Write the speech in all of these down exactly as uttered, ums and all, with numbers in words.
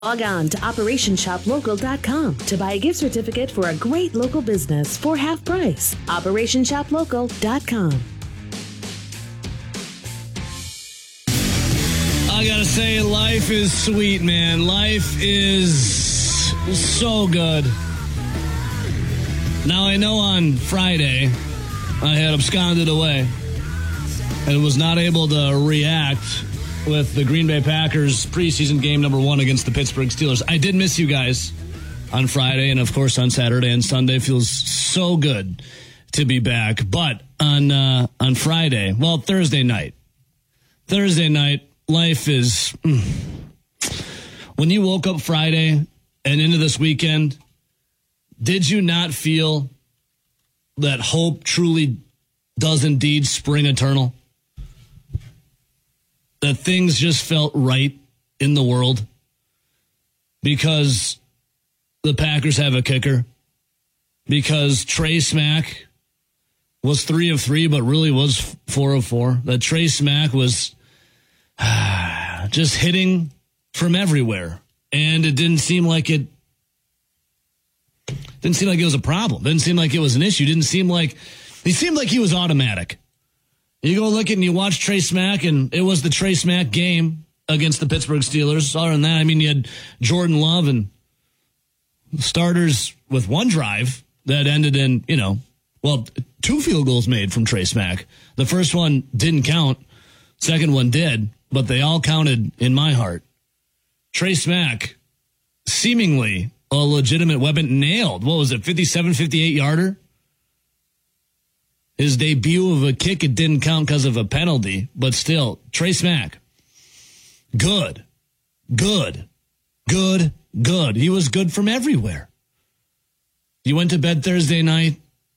Log on to operation shop local dot com to buy a gift certificate for a great local business for half price. operation shop local dot com. I gotta say, life is sweet, man. Life is so good. Now, I know on Friday I had absconded away and was not able to react with the Green Bay Packers preseason game number one against the Pittsburgh Steelers. I did miss you guys on Friday and, of course, on Saturday and Sunday. Feels so good to be back. But on uh, on Friday, well, Thursday night, Thursday night, life is... Mm, when you woke up Friday and into this weekend, did you not feel that hope truly does indeed spring eternal? That things just felt right in the world because the Packers have a kicker, because Trey Smack was three of three, but really was four of four. That Trey Smack was ah, just hitting from everywhere, and it didn't seem like it didn't seem like it was a problem. Didn't seem like it was an issue. Didn't seem like he seemed like he was automatic. You go look and you watch Trey Smack, and it was the Trey Smack game against the Pittsburgh Steelers. Other than that, I mean, you had Jordan Love and starters with one drive that ended in, you know, well, two field goals made from Trey Smack. The first one didn't count. Second one did, but they all counted in my heart. Trey Smack, seemingly a legitimate weapon, nailed, what was it, fifty-seven, fifty-eight yarder? His debut of a kick, it didn't count because of a penalty, but still, Trey Smack, good, good, good, good. He was good from everywhere. You went to bed Thursday night,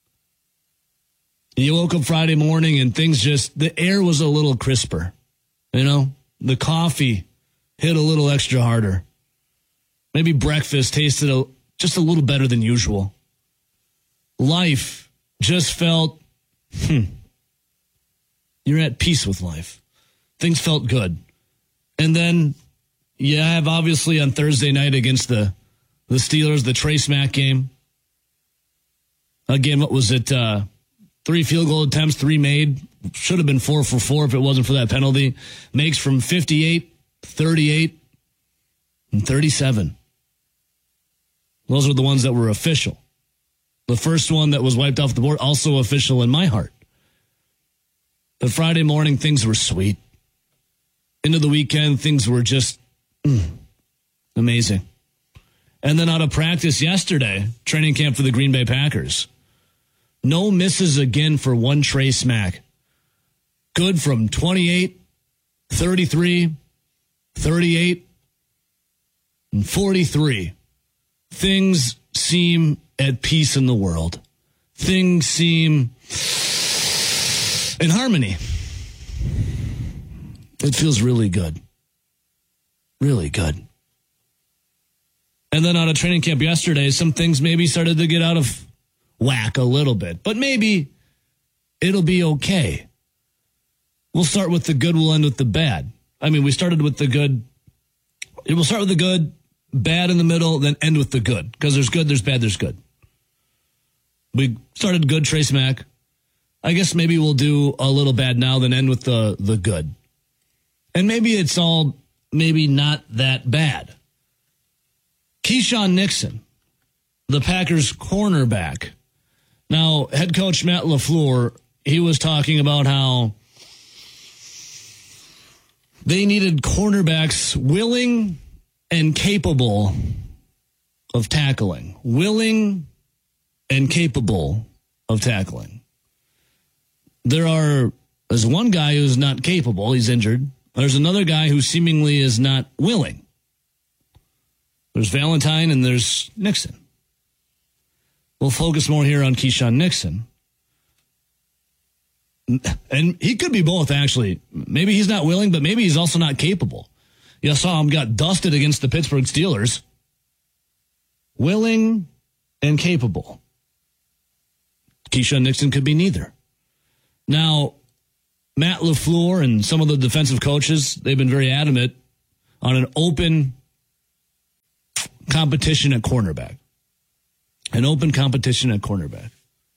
you woke up Friday morning, and things just, the air was a little crisper. You know, the coffee hit a little extra harder. Maybe breakfast tasted a, just a little better than usual. Life just felt Hmm. You're at peace with life. Things felt good. And then you have, obviously, on Thursday night against the, the Steelers, the Trey Smack game. Again, what was it? Uh, three field goal attempts, three made. Should have been four for four if it wasn't for that penalty. Makes from fifty-eight, thirty-eight, and thirty-seven. Those were the ones that were official. The first one that was wiped off the board, also official in my heart. But Friday morning, things were sweet. Into the weekend, things were just mm, amazing. And then out of practice yesterday, training camp for the Green Bay Packers. No misses again for one Trey Smack. Good from twenty-eight, thirty-three, thirty-eight, and forty-three. Things seem at peace in the world. Things seem in harmony. It feels really good. Really good. And then on a training camp yesterday, some things maybe started to get out of whack a little bit. But maybe it'll be okay. We'll start with the good, we'll end with the bad. I mean, we started with the good. We'll start with the good, bad in the middle, then end with the good. Because there's good, there's bad, there's good. We started good, Trey Smack. I guess maybe we'll do a little bad now, then end with the, the good. And maybe it's all maybe not that bad. Keyshawn Nixon, the Packers cornerback. Now, head coach Matt LaFleur, he was talking about how they needed cornerbacks willing and capable of tackling. Willing and capable of tackling. There are, there's one guy who's not capable, he's injured. There's another guy who seemingly is not willing. There's Valentine and there's Nixon. We'll focus more here on Keyshawn Nixon. And he could be both, actually. Maybe he's not willing, but maybe he's also not capable. You saw him got dusted against the Pittsburgh Steelers. Willing and capable. Keyshawn Nixon could be neither. Now, Matt LaFleur and some of the defensive coaches, they've been very adamant on an open competition at cornerback. An open competition at cornerback.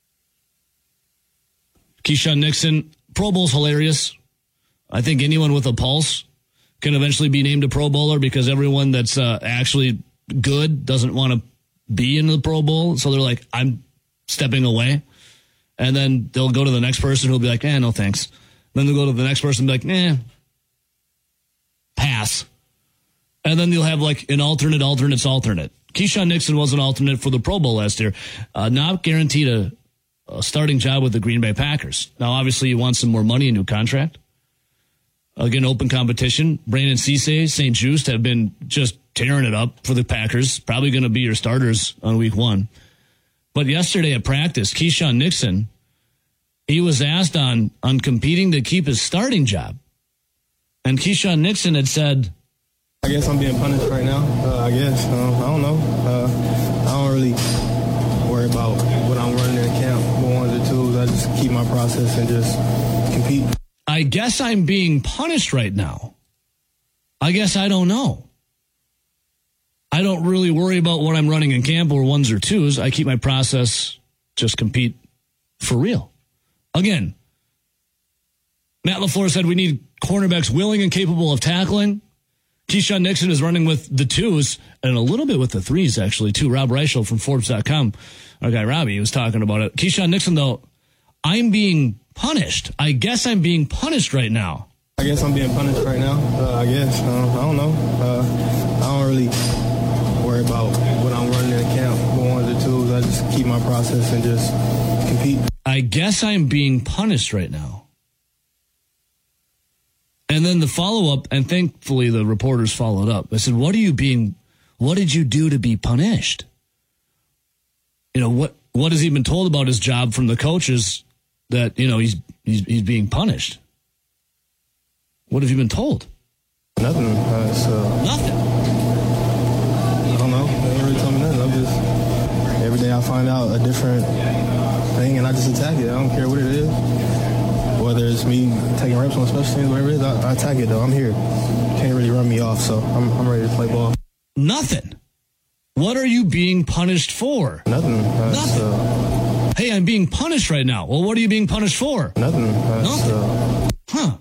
Keyshawn Nixon, Pro Bowl's hilarious. I think anyone with a pulse can eventually be named a Pro Bowler because everyone that's uh, actually good doesn't want to be in the Pro Bowl. So they're like, I'm stepping away. And then they'll go to the next person who'll be like, eh, no thanks. Then they'll go to the next person and be like, eh, pass. And then you'll have like an alternate, alternate's alternate. Keyshawn Nixon was an alternate for the Pro Bowl last year. Uh, not guaranteed a, a starting job with the Green Bay Packers. Now, obviously, you want some more money, a new contract. Again, open competition. Brandon Cisse, Saint Just have been just tearing it up for the Packers. Probably going to be your starters on week one. But yesterday at practice, Keyshawn Nixon, he was asked on, on competing to keep his starting job. And Keyshawn Nixon had said, I guess I'm being punished right now. Uh, I guess. Uh, I don't know. Uh, I don't really worry about what I'm running in camp, what ones or twos. I just keep my process and just compete. I guess I'm being punished right now. I guess I don't know. I don't really worry about what I'm running in camp or ones or twos. I keep my process, just compete for real. Again, Matt LaFleur said we need cornerbacks willing and capable of tackling. Keyshawn Nixon is running with the twos and a little bit with the threes, actually, too. Rob Reichel from Forbes dot com, our guy Robbie, was talking about it. Keyshawn Nixon, though, I'm being punished. I guess I'm being punished right now. I guess I'm being punished right now. Uh, I guess. Uh, I don't know. Uh, I don't really worry about what I'm running in camp, what ones or twos. I just keep my process and just compete. I guess I'm being punished right now. And then the follow-up, and thankfully the reporters followed up. I said, what are you being, what did you do to be punished? You know, what, what has he been told about his job from the coaches that, you know, he's, he's, he's being punished? What have you been told? Nothing. Uh, so Nothing. I don't know. They didn't really tell me nothing. I'm just, every day I find out a different thing and I just attack it. I don't care what it is. Whether it's me taking reps on special teams, whatever it is, I, I attack it, though. I'm here. Can't really run me off, so I'm, I'm ready to play ball. Nothing. What are you being punished for? Nothing. Uh, Nothing. So, hey, I'm being punished right now. Well, what are you being punished for? Nothing. Uh, Nothing. So. Huh.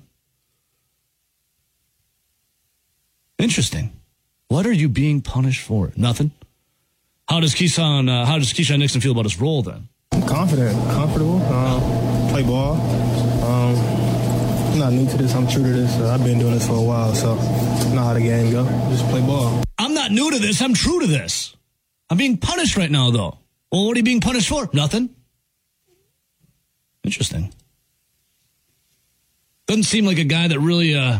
Interesting. What are you being punished for? Nothing. How does Keyshawn, uh, how does Keyshawn Nixon feel about his role then? I'm confident, comfortable, uh, play ball. Um, I'm not new to this. I'm true to this. Uh, I've been doing this for a while, so I know how the game go. Just play ball. I'm not new to this. I'm true to this. I'm being punished right now, though. Well, what are you being punished for? Nothing. Interesting. Doesn't seem like a guy that really, uh,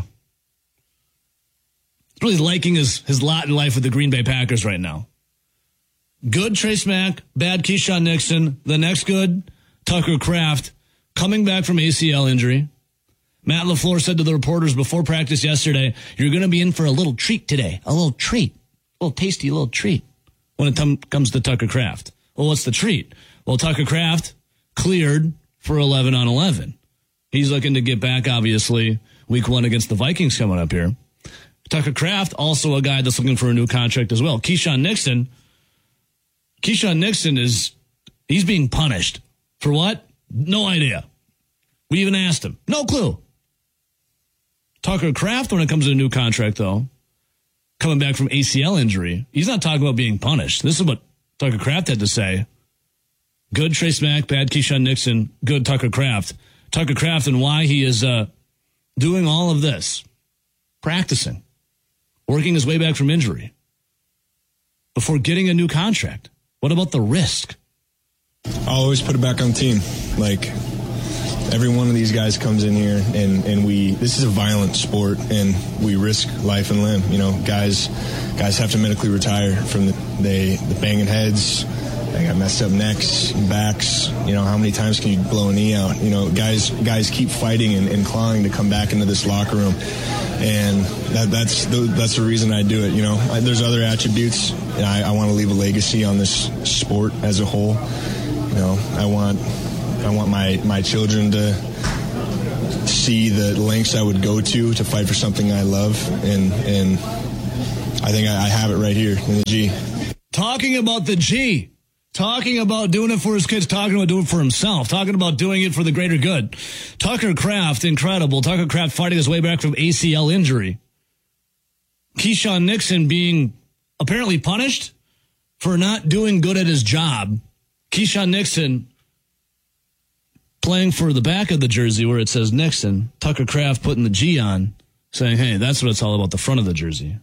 really liking his, his lot in life with the Green Bay Packers right now. Good Trace Mack, bad Keyshawn Nixon. The next good, Tucker Kraft, coming back from A C L injury. Matt LaFleur said to the reporters before practice yesterday, you're going to be in for a little treat today. A little treat. A little tasty little treat when it t- comes to Tucker Kraft. Well, what's the treat? Well, Tucker Kraft cleared for eleven on eleven. He's looking to get back, obviously, week one against the Vikings coming up here. Tucker Kraft, also a guy that's looking for a new contract as well. Keyshawn Nixon, Keyshawn Nixon is, he's being punished. For what? No idea. We even asked him. No clue. Tucker Kraft, when it comes to a new contract, though, coming back from A C L injury, he's not talking about being punished. This is what Tucker Kraft had to say. Good Trace Mack, bad Keyshawn Nixon, good Tucker Kraft. Tucker Kraft and why he is uh, doing all of this. Practicing. Working his way back from injury. Before getting a new contract. What about the risk? I always put it back on the team. Like, every one of these guys comes in here, and, and we, this is a violent sport, and we risk life and limb. You know, guys guys have to medically retire from the, they, the banging heads. They got messed up necks, backs. You know, how many times can you blow a knee out? You know, guys guys keep fighting and, and clawing to come back into this locker room. And that, that's the, that's the reason I do it. You know, I, there's other attributes, and I, I want to leave a legacy on this sport as a whole. You know, I want I want my, my children to see the lengths I would go to to fight for something I love, and and I think I, I have it right here in the G. talking about the G, talking about doing it for his kids, talking about doing it for himself, talking about doing it for the greater good. Tucker Kraft, incredible. Tucker Kraft fighting his way back from A C L injury. Keyshawn Nixon being apparently punished for not doing good at his job. Keyshawn Nixon playing for the back of the jersey where it says Nixon. Tucker Kraft putting the G on, saying, hey, that's what it's all about, the front of the jersey.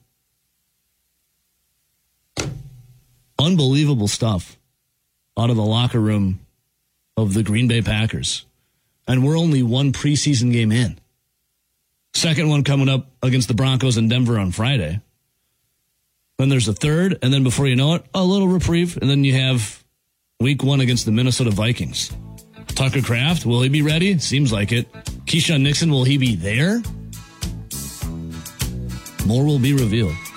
Unbelievable stuff out of the locker room of the Green Bay Packers. And we're only one preseason game in. Second one coming up against the Broncos in Denver on Friday. Then there's a third, and then before you know it, a little reprieve, and then you have week one against the Minnesota Vikings. Tucker Kraft, will he be ready? Seems like it. Keyshawn Nixon, will he be there? More will be revealed.